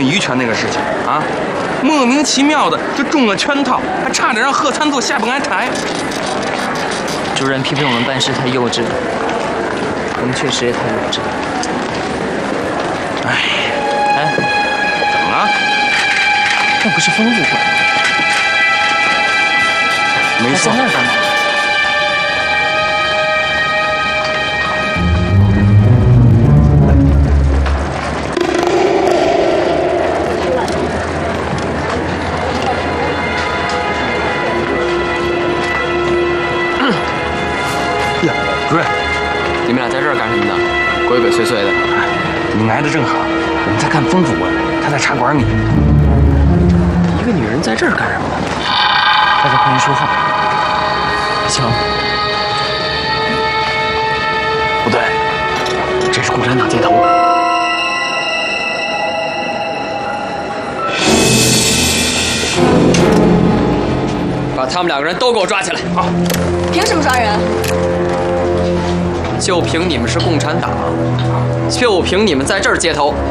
于权那个事情啊，莫名其妙的就中了圈套，还差点让贺参座下不来台。 主任批评我们办事太幼稚了，我们确实也太幼稚了。 哎，怎么了？ 那不是丰富馆吗？ 没错。 在那儿干嘛？ 呀，主任， 你们俩在这儿干什么呢？鬼鬼祟祟的。 你来的正好，我们在看丰富馆，他在茶馆里。 一个女人在这儿干什么？大家快去说话。行。不对，这是共产党接头。把他们两个人都给我抓起来！ 好。 凭什么抓人？ 就凭你们是共产党，就凭你们在这儿接头。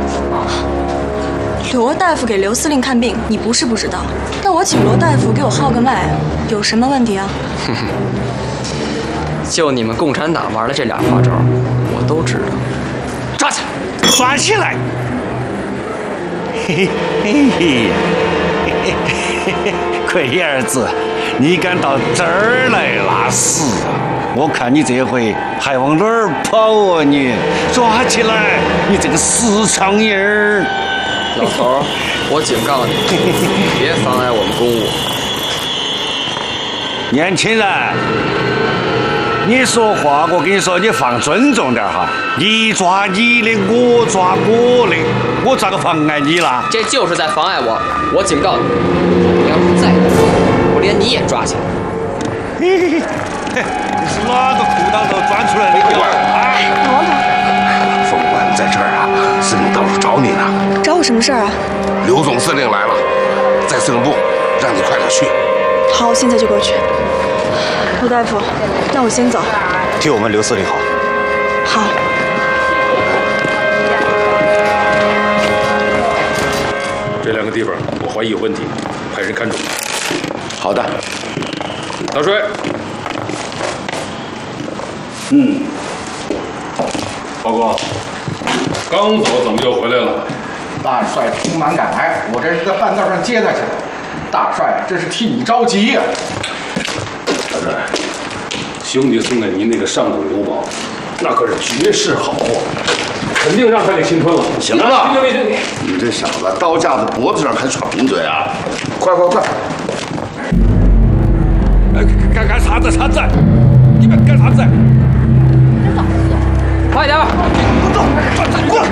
罗大夫给刘司令看病，你不是不知道。那我请罗大夫给我号个脉，有什么问题啊？ 哼哼，就你们共产党玩的这俩花招，我都知道。抓起来！ 抓起来！嘿嘿嘿嘿嘿，鬼儿子，你敢到这儿来拉屎啊？我看你这回还往哪儿跑啊你！抓起来，你这个死苍蝇儿！ 老头，我警告你，别妨碍我们公务。 年轻人，你说话，我跟你说，你放尊重点哈。你抓你的，我抓我的，我咋个妨碍你了？ 这就是在妨碍我。我警告你，你要是再不放，我连你也抓起来。 嘿嘿嘿，你是哪个裤裆头钻出来的鸟啊？ 凤冠在这儿啊，司令到处找你呢。 找我什么事儿啊？ 刘总司令来了，在司令部，让你快点去。 好，我现在就过去。罗大夫，那我先走。 替我们刘司令好。 好。 这两个地方我怀疑有问题，派人看住。 好的。 大帅。报告。刚走怎么又回来了？ 大帅匆忙赶来，我这是在半道上接他去了。大帅，这是替你着急呀！ 大帅，兄弟送给您那个上等流宝，那可是绝世好货，肯定让他给侵吞了。 行了，你这小子刀架子脖子上还闯名嘴啊！快！ 干啥子？你们干啥子？ 快点！ 滚！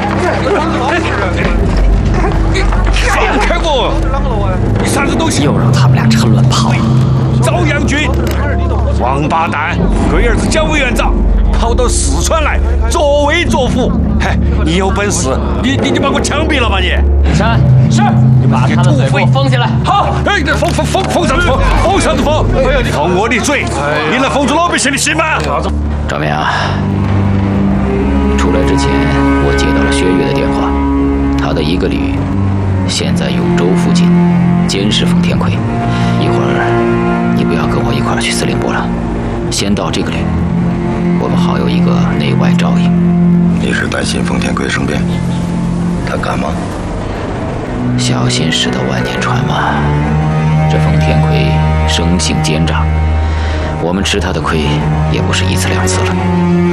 放开我！你啥子东西？ 又让他们俩趁乱跑。 朝阳军，王八蛋！龟儿子蒋委员长跑到四川来作威作福，嘿，你有本事，你把我枪毙了吧你！ 山是，你把他的嘴给我封起来。 好，哎，封啥子封？封啥子封？封我的嘴！你能封住老百姓的心吗？ 赵明啊，出来之前我接到了薛岳的电话，他的一个旅现在永州附近监视冯天奎，一会儿你不要跟我一块儿去司令部了，先到这个旅，我们好有一个内外照应。 你是担心冯天奎生变？他敢吗？ 小心驶得万年船嘛。这冯天奎生性奸诈，我们吃他的亏也不是一次两次了。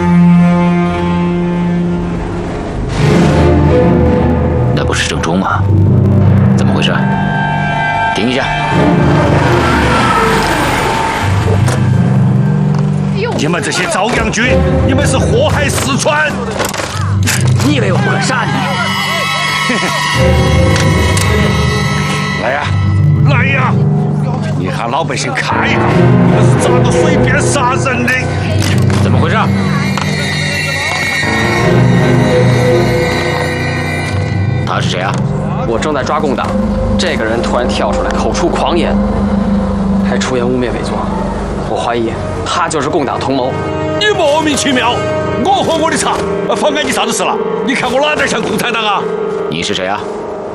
那不是郑中吗？怎么回事？停一下！ 你们这些朝阳军，你们是祸害四川！ 你以为我不敢杀你？ 来呀！你喊老百姓看一看，你们是咋个随便杀人的？ 怎么回事？他是谁啊？ 我正在抓共党，这个人突然跳出来，口出狂言，还出言污蔑伪作。我怀疑他就是共党同谋。 你莫名其妙！我喝我的茶，妨碍你啥子事了？你看我哪点像共产党啊？ 你是谁啊？